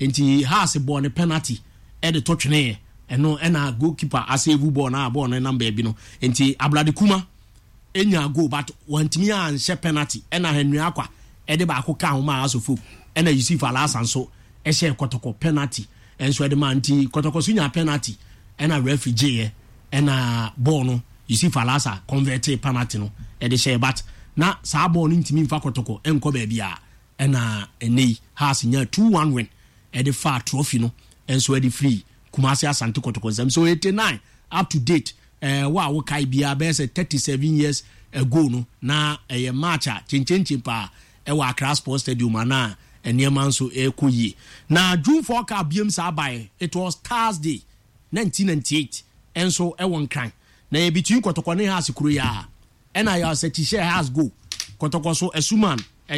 enti has ball ne penalty e de totwene eno na goalkeeper asave ball na ball na number bi no enti Ablade Kuma enya goal but wantimi an she penalty na Henry Akwa e de ba ko ka ho ma asofo na Yusuf Alasan so e she Kotoko penalty enso e de man ti Kotoko so nya penalty na referee na ball no Yusuf Alasa convert penalty no e de she but na sa ball no ntimi mfa Kotoko enko ba bia na enei has nya 2-1 win e de fa trophy no enso e de free Kumasi Asante Kotoko zam so 89 up to date wa wo kai bia be say 37 years ago no na match a chinchin pa wa Accra Sports Stadium na eniema so ekoyi na June 4 ka biem sa bai it was Thursday 1998 enso won kan na between Kotoko ne has kuro ya na ya say share has go Kotoko so Esuman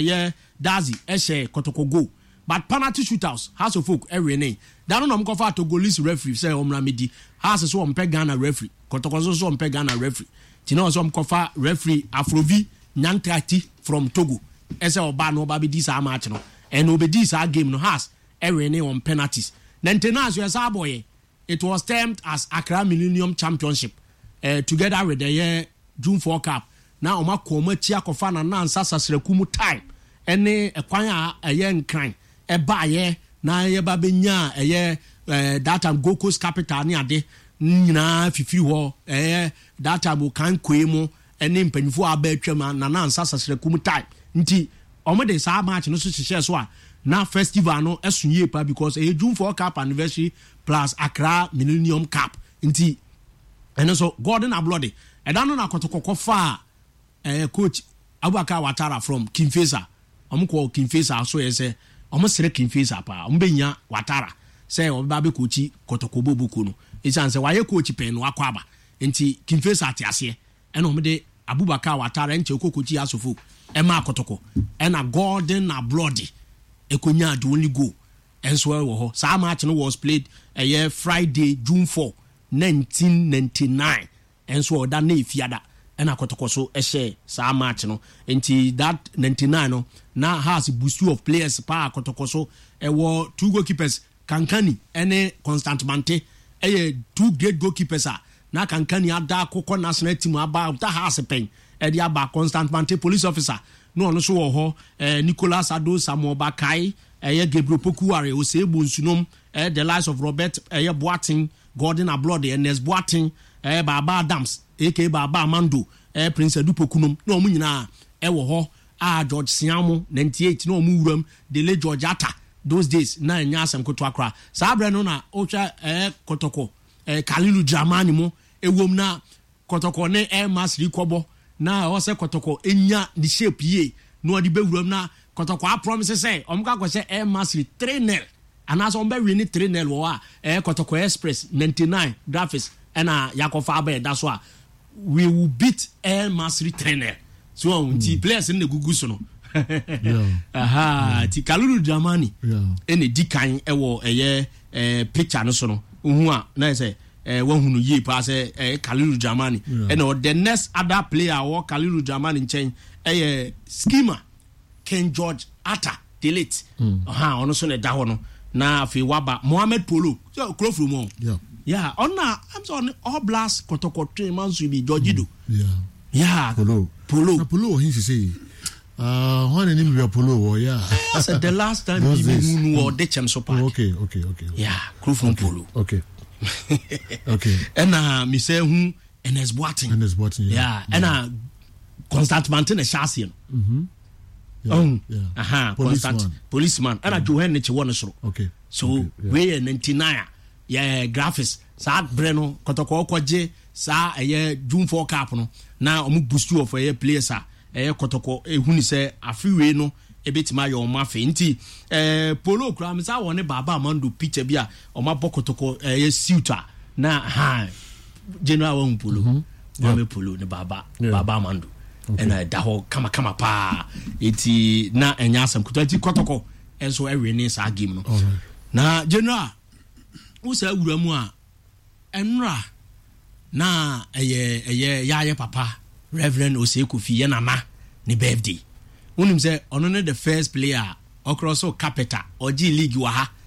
Dazi share Kotoko go but penalty shootouts House of Folk every that no am kofa to Togolese referee say omramedi House so on Ghana referee Kotoko so on Ghana referee tina so am kofa referee Afrovi Nyantrati from Togo ese oba no oba be dis a match no and obedi sa game no House every on penalties nantena so yes boy it was termed as Accra Millennium Championship together with the June 4 Cup na oma koma chia kofa na nansa sasraku time ene ekwan a nkran ebaye na ye ba benya that time Gold Coast capital ni ade nyina fifi ho that time kan kwemu ene mpanifo abetwam na nansa sasraku time nti omode sa match no so hye so a na festival no esunye pa because June 4 Cup anniversary plus Accra Millennium Cup nti ene so Gordon Ablode edano na Kotoko fa coach Abubakar Watara from Kimfesa omko Kimfesa so yese omsere Kimfesa pa ombenya Watara say oba be coach Kotoko bobuku no isanse waye coach pen no akwaba nti Kimfesa atiase ena omde Abubakar Watara enche coach Asofo ema Kotoko ena Gordon Ablode ekonya the only go enso wo ho sa match no was played Friday June 4 1999 enso da na efiada ena Kotoko so ehye sa match no enti that 99 no na has boost of players pa Kotoko so wo two goalkeepers Kankani ene Constant Mante two great goalkeepers na Kankani ada kokko national team aba ta has pen e aba Constant Mante police officer no ono so wo ho Nicholas Ado Samuel Bakai Gabriel Pokuare Osebu Nsunom the likes of Robert Boating Gordon Ablode Ernest Boating Baba Adams aka Baba Amando Prince Adupokunum no mu nyina wo ho George Siamo 98 no mu wuram Dele George Atta those days na nya asem koto akra sabra no na otwa Kotoko Kalilu Dramani mo ewom na Kotoko ne Masri Kobo na o se Kotoko enya the shape ye no odi bewuram na Kotoko a promise say omka ko se Masri 3-0 anaso ombe win 3-0 wo a Kotoko Express 99 graphics ena Yakofa Abe that's why we will beat Masri 3-0 so unti players in the gugu so no aha ti Kalulu Dramani ene dikan ewo picture no so no hu a na say won hunu ye pa say Kalulu Dramani and the next other player or Kalulu Dramani nchen schema Ken George Atta delete ono so ne da ho no na afi waba Mohamed Polo so Krofru mo yeah ona I'm so all blast Kotoko train man so be Georgido yeah Polo he say when any me Polo yeah I said the last time we knew the champs so okay yeah Krofru Polo okay and me say who Ernest Boating yeah and Constant Mante na Shasia policeman and Johan Nichi one so okay so we 99 yeah graphics sa breno Kotoko kwaje sa June 4 Cup no na omu boost of players Kotoko ehuni se afiwe no ebetima yo mafe nti Polo kra me sa woni Baba Amando picture bia o ma Kotoko suitor na general won Polo me Polo ne Baba Amando ena da ho kama pa eti na enya asam kutanti Kotoko enso ewe sa game no na general usa awuramu a enra na yaye papa Reverend Osekofi ye nana ni birthday unim say ono ne the first player across capital oji league wa ha